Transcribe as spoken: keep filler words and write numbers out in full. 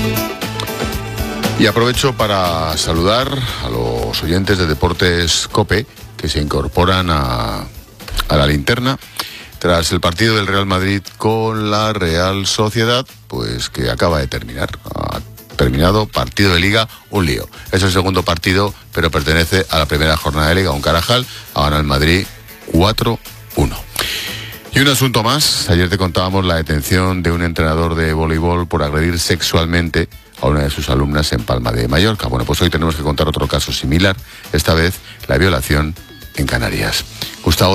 Y aprovecho para saludar a los oyentes de Deportes COPE que se incorporan a, a la linterna tras el partido del Real Madrid con la Real Sociedad, pues que acaba de terminar. Ha terminado partido de Liga, un lío. Es el segundo partido, pero pertenece a la primera jornada de Liga, un Carajal. Ha ganado el Madrid cuatro uno. Y un asunto más. Ayer te contábamos la detención de un entrenador de voleibol por agredir sexualmente a una de sus alumnas en Palma de Mallorca. Bueno, pues hoy tenemos que contar otro caso similar, esta vez la violación en Canarias. Gustavo